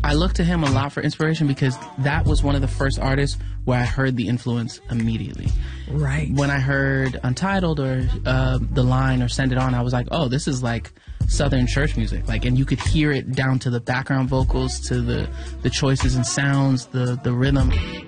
I look to him a lot for inspiration because that was one of the first artists where I heard the influence immediately. Right. When I heard Untitled or The Line or Send It On, I was like, oh, this is like Southern church music. Like, and you could hear it down to the background vocals, to the choices and sounds, the rhythm.